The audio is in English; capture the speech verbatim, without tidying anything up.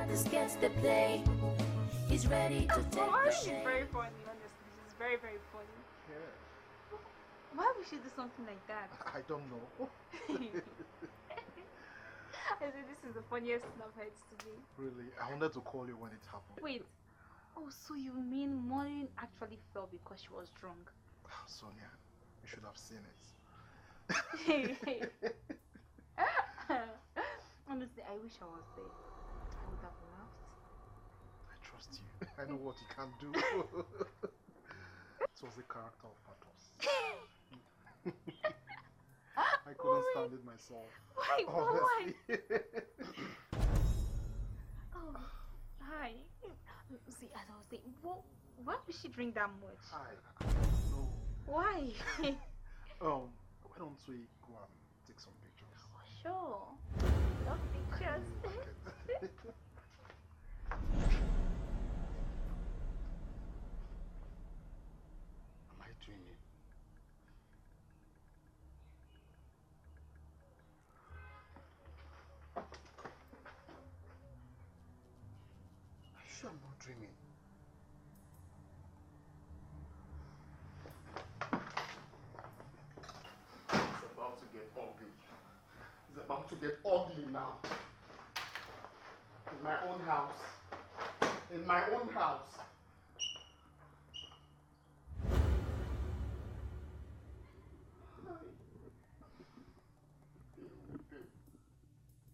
this gets the play. He's ready to take oh, the she's shame. very funny, honestly. She's very, very funny. Yeah. Why would she do something like that? I don't know. I said this is the funniest thing I've heard today. Really? I wanted to call you when it happened. Wait. Oh, so you mean Maureen actually fell because she was drunk? Sonia, you should have seen it. Honestly, I wish I was there. I would have laughed. I trust you. I know what you can do. It was the character of Patos. I couldn't oh stand it myself. Why? Why? Oh, hi. See, as I was saying, what, why would she drink that much? I, I don't know. Why? um, why don't we go and take some pictures? Oh, sure. Love pictures. Am I dreaming? Are you sure I'm not dreaming? It's about to get ugly. It's about to get ugly now. In my own house. In my own house.